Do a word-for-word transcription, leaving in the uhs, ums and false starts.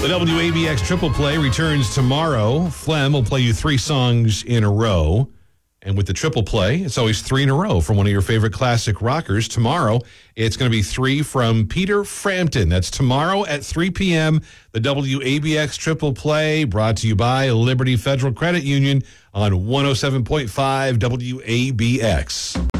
The W A B X Triple Play returns tomorrow. Flem will play you three songs in a row. And with the Triple Play, it's always three in a row from one of your favorite classic rockers. Tomorrow, it's going to be three from Peter Frampton. That's tomorrow at three p.m. The W A B X Triple Play, brought to you by Liberty Federal Credit Union on one oh seven point five W A B X.